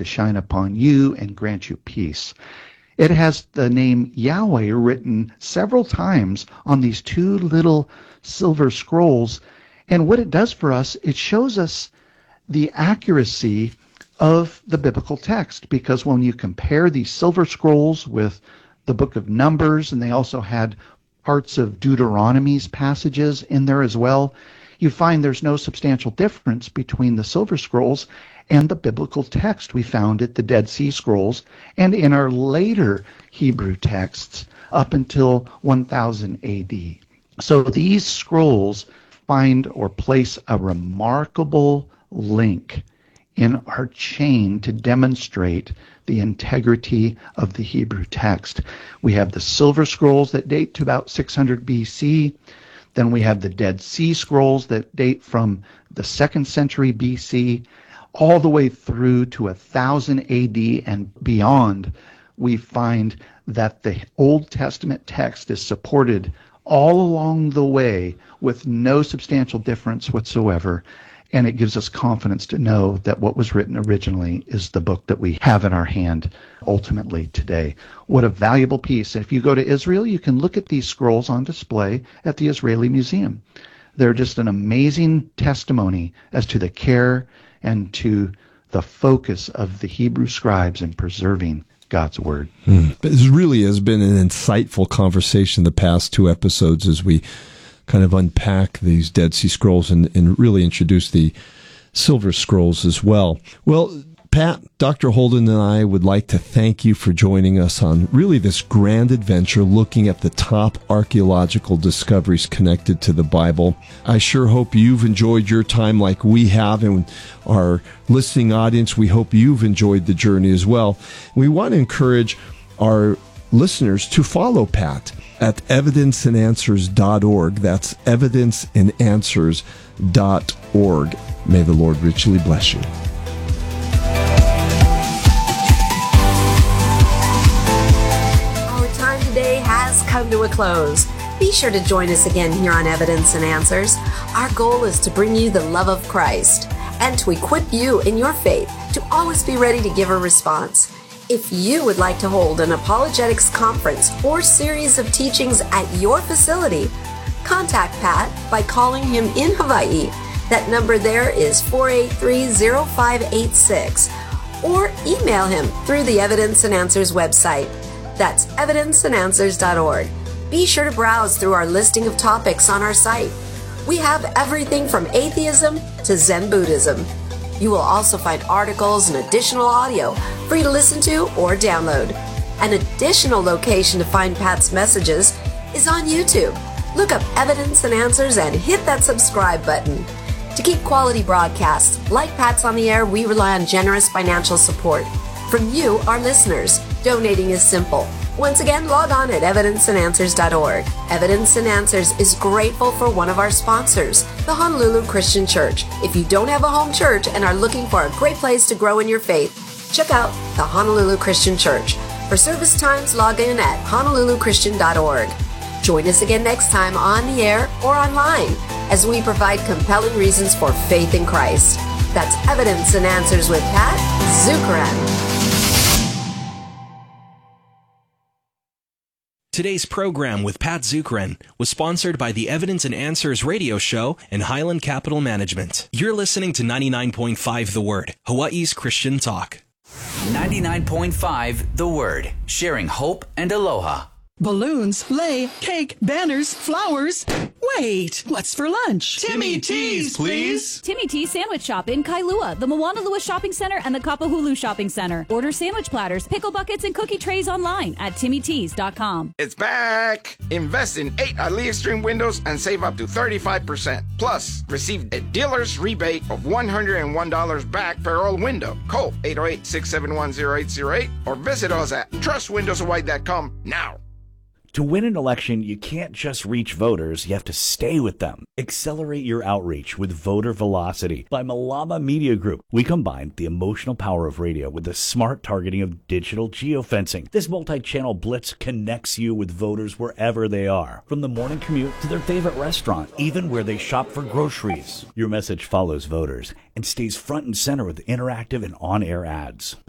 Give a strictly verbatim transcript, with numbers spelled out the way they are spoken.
to shine upon you and grant you peace. It has the name Yahweh written several times on these two little silver scrolls. And what it does for us, it shows us the accuracy of the biblical text, because when you compare these silver scrolls with the book of Numbers, and they also had parts of Deuteronomy's passages in there as well, you find there's no substantial difference between the silver scrolls and the biblical text we found at the Dead Sea Scrolls and in our later Hebrew texts up until one thousand A D. So these scrolls find or place a remarkable link in our chain to demonstrate the integrity of the Hebrew text. We have the silver scrolls that date to about six hundred B C. Then we have the Dead Sea Scrolls that date from the second century B C all the way through to one thousand A D and beyond. We find that the Old Testament text is supported all along the way with no substantial difference whatsoever. And it gives us confidence to know that what was written originally is the book that we have in our hand ultimately today. What a valuable piece. And if you go to Israel, you can look at these scrolls on display at the Israeli Museum. They're just an amazing testimony as to the care and to the focus of the Hebrew scribes in preserving God's Word. Hmm. This really has been an insightful conversation the past two episodes as we kind of unpack these Dead Sea Scrolls and, and really introduce the Silver Scrolls as well. Well, Pat, Doctor Holden and I would like to thank you for joining us on really this grand adventure looking at the top archaeological discoveries connected to the Bible. I sure hope you've enjoyed your time like we have, and our listening audience, we hope you've enjoyed the journey as well. We want to encourage our listeners to follow Pat at evidence and answers dot org. That's evidence and answers dot org. May the Lord richly bless you. Our time today has come to a close. Be sure to join us again here on Evidence and Answers. Our goal is to bring you the love of Christ and to equip you in your faith to always be ready to give a response. If you would like to hold an apologetics conference or series of teachings at your facility, contact Pat by calling him in Hawaii. That number there is four eight three, zero five eight six, or email him through the Evidence and Answers website. That's evidence and answers dot org. Be sure to browse through our listing of topics on our site. We have everything from atheism to Zen Buddhism. You will also find articles and additional audio for you to listen to or download. An additional location to find Pat's messages is on YouTube. Look up Evidence and Answers and hit that subscribe button. To keep quality broadcasts like Pat's on the air, we rely on generous financial support from you, our listeners. Donating is simple. Once again, log on at evidence and answers dot org. Evidence and Answers is grateful for one of our sponsors, the Honolulu Christian Church. If you don't have a home church and are looking for a great place to grow in your faith, check out the Honolulu Christian Church. For service times, log in at honolulu christian dot org. Join us again next time on the air or online as we provide compelling reasons for faith in Christ. That's Evidence and Answers with Pat Zukeran. Today's program with Pat Zukeran was sponsored by the Evidence and Answers radio show and Highland Capital Management. You're listening to ninety-nine point five The Word, Hawaii's Christian talk. ninety-nine point five The Word, sharing hope and aloha. Balloons, sleigh, cake, banners, flowers. Wait, what's for lunch? Timmy T's, please. Timmy T's Sandwich Shop in Kailua, the Moanalua Shopping Center, and the Kapahulu Shopping Center. Order sandwich platters, pickle buckets, and cookie trays online at timmy tees dot com. It's back! Invest in eight Ali Extreme windows and save up to thirty-five percent. Plus, receive a dealer's rebate of one hundred one dollars back per all window. Call eight oh eight, six seven one, oh eight oh eight or visit us at trust windows hawaii dot com now. To win an election, you can't just reach voters, you have to stay with them. Accelerate your outreach with Voter Velocity by Malama Media Group. We combine the emotional power of radio with the smart targeting of digital geofencing. This multi-channel blitz connects you with voters wherever they are, from the morning commute to their favorite restaurant, even where they shop for groceries. Your message follows voters and stays front and center with interactive and on-air ads.